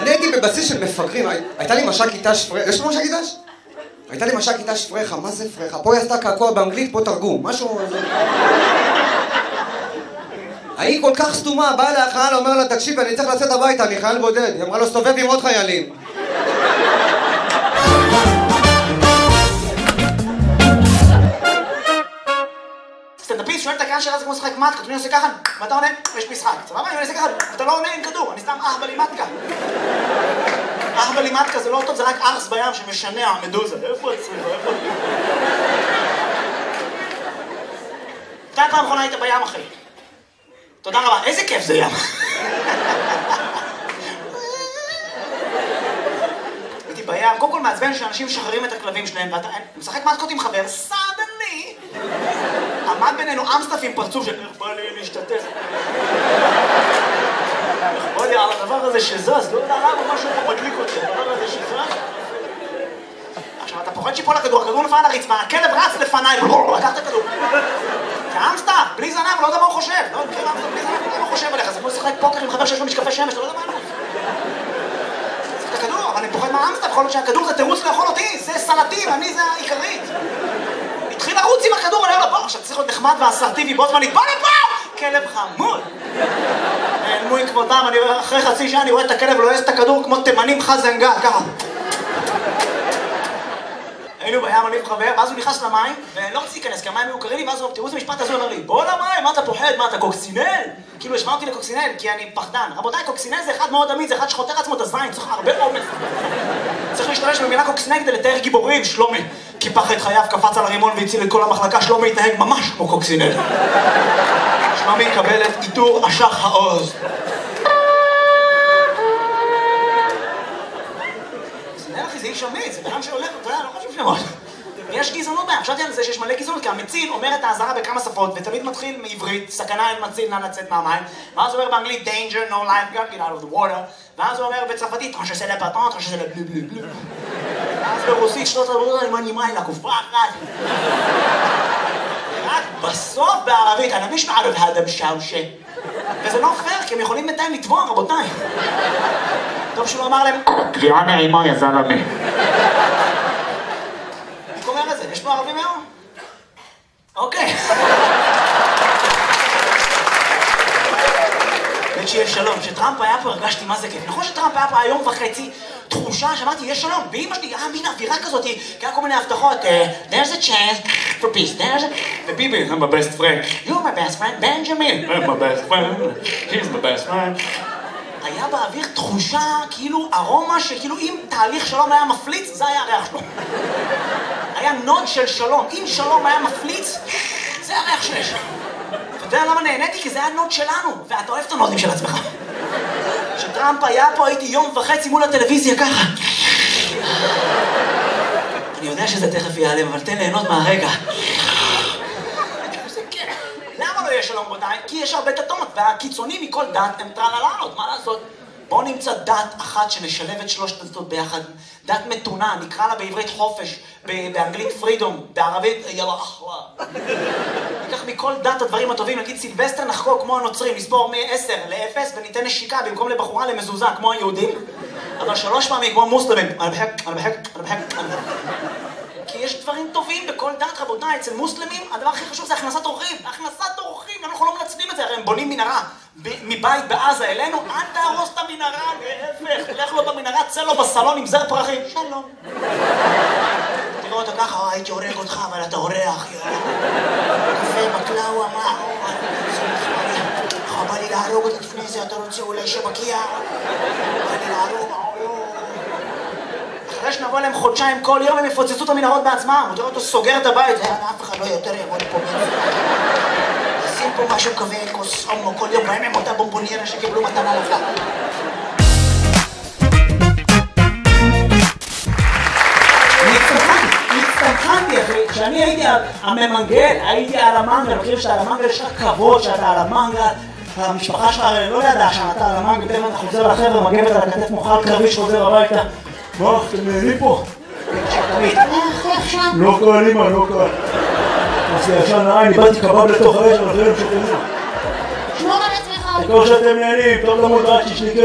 אני הייתי בבסיס של מפגרים, הייתה לי מש"ק אית"ש פרחה, יש לו מש"ק אית"ש? הייתה לי מש"ק אית"ש פרחה, מה זה פרחה? פה היא עשתה קעקוע באנגלית, פה תרגום, משהו... היא כל כך סתומה, באה לה החייל, אומר לה, תקשיב, אני צריך לצאת הביתה, אני חייל בודד. היא אמרה לו, סתובב עם עוד חיילים. סטנדאפיסט שואל את הקהל שאלה זה כמו משחק מתקה, אני עושה ככה, ואתה עונה, יש משחק. סבבה? אני עושה ככה, אתה לא עונה עם כדור, אני סתם אח בלימטקה. אח בלימטקה זה לא טוב, זה רק ארס בים שמשנע המדוזה. איפה הצריבה? איפה... מתי פעם האחרונה היית בים, אחי? תודה רבה, איזה כיף זה ים. הייתי בים, קודם כל מעצבן שאנשים משחררים את הכלבים שלהם, ואתה משחק מתקות עם חבר, סדני! עמד בינינו אמסטף עם פרצוף של איך בא לי להשתתף. איך בא לי על הדבר הזה שזז, לא יודע למה משהו פה מדליק אותי, הדבר הזה שזז. עכשיו, אתה פוחד שיפול לכדור, הכדור נפל על הרצפה, הכלב רץ לפניי, לקח את הכדור. זה אמסטף, בלי זנב, לא יודע מה הוא חושב. לא יודע מה אמסטף, בלי זנב, לא יודע מה הוא חושב עליך. זה כמו לשחק פוקר עם חבר שיש לו משקפי שמש, אתה לא יודע מה הוא. צריך את הכדור, אבל אני פוחד מהאמסטף, יכול להיות שהכדור זה תירוץ לאכול אותי, זה סלטים, אני זה העיקרית. התחיל לרוץ עם הכדור, אני אומר לו, בוא, עכשיו צריך להיות נחמד ואסרטיבי, בו זמנית, בוא לפה! כלב חמוד. נעלמו עם כבודם, אני אומר, אחרי חצי שעה אני רואה את הכלב לועס את הכדור כמו תימנים חזנגה, ככה. היינו בים, אני וחבר, ואז הוא נכנס למים, ולא רציתי להיכנס, כי המים היו קרים לי, ואז תראו איזה משפט הזה, הוא אומר לי, בוא למים, מה אתה פוחד, מה אתה קוקסינל? כאילו השמע אותי לקוקסינל, כי אני פחדן. רבותיי, קוקסינל זה אחד מאוד אמיד, זה אחד שחותר עצמו את הזין, צריך הרבה אומץ. צריך להשתמש במילה קוקסינל כדי לתאר גיבורים, שלומי. קיפח את חייו, קפץ על הרימון והציל את כל המחלקה, שלומי התנהג ממש כמו קוקסינל. שלומי יקבל את עיטור אשח העוז. זה איש אמיץ, זה בן שהולך, אתה יודע, לא חושב שמות. יש גזענות בהם, חשבתי על זה שיש מלא גזענות, כי המציל אומר את האזהרה בכמה שפות, ותמיד מתחיל מעברית, סכנה אין מציל, נא לצאת מהמים, ואז הוא אומר באנגלית, danger, no life, get out of the water, ואז הוא אומר בצרפתית, תרשסה לפטון, תרשסה לבלו בלו בלו. ואז ברוסית, שלוש רבות, אני מנימה אלה, כופרה אחת. רק בסוף בערבית, אני משמע עליו האדם שאושה. וזה לא פייר, כי הם יכולים בינתיים לטבוע, רבותיי. טוב שהוא אמר להם, קריאה נעימה יזל עמי. אני אומר את זה, יש פה ערבים היום? אוקיי. באמת שיהיה שלום, כשטראמפ היה פה הרגשתי מה זה כיף. נכון שטראמפ היה פה היום וחצי, תחושה שמעתי, יש שלום, ואמא שלי, מין אווירה כזאת, כי היה כל מיני הבטחות, there's a chance for peace, there's a... וביבי, I'm my best friend, you're my best friend, Benjamin, I'm my best friend, he's my best friend. היה באוויר תחושה, כאילו ארומה שכאילו אם תהליך שלום היה מפליץ, זה היה הריח שלו. היה נוד של שלום. אם שלום היה מפליץ, זה הריח שיש. אתה יודע למה נהניתי? כי זה היה נוד שלנו, ואתה אוהב את הנודים של עצמך. כשטראמפ היה פה, הייתי יום וחצי מול הטלוויזיה ככה. אני יודע שזה תכף ייעלם, אבל תן ליהנות מהרגע. למה לא יש שלום רבותיי? כי יש הרבה דתות, והקיצונים מכל דת הם טרללות, מה לעשות? בואו נמצא דת אחת שנשלב את שלושת הדתות ביחד. דת מתונה, נקרא לה בעברית חופש, באנגלית פרידום, בערבית יאללה אחלה. ניקח מכל דת הדברים הטובים, נגיד סילבסטר נחקוק כמו הנוצרים, נספור מ-10 ל-0 וניתן נשיקה במקום לבחורה למזוזה כמו היהודים, אבל 3 פעמים כמו מוסלמים. כי יש דברים טובים בכל דת, רבותיי. אצל מוסלמים הדבר הכי חשוב זה הכנסת אורחים. הכנסת אורחים, אנחנו לא מנצלים את זה, הרי הם בונים מנהרה מבית בעזה אלינו, אל תהרוס את המנהרה, להפך, לך לו במנהרה, צא לו בסלון עם זר פרחים, שלום. תראו אותו ככה, הייתי הורג אותך, אבל אתה אורח, קפה, בקלאווה, מה? בא לי להרוג אותי לפני זה, אתה רוצה אולי שבקיע? בא לי להרוג, אחרי שנבוא להם חודשיים כל יום, הם יפוצצו את המנהרות בעצמם. הוא תראה אותו סוגר את הבית, אף אחד לא יותר יבוא לפה. שים פה משהו כזה, כוס הומו כל יום, בהם הם אותה בומבוניירה שקיבלו מתנה לחג. הצטמחנתי, אחי. כשאני הייתי הממנגל, הייתי על המנגל, מכיר שאתה על המנגל, יש לך כבוד שאתה על המנגל. המשפחה שלך לא ידעה שאתה על המנגל, אתה חוזר לחבר, מגבת על הכתף מוחל קרבי שחוזר הביתה. מה, אתם נהנים פה? לא קל, אמא, לא קל. אז ישן העין, איבדתי קבב לתוך האש, אבל זה לא משתנה. שמור על עצמך. כמו שאתם נהנים, טוב למוד רק ששניקר.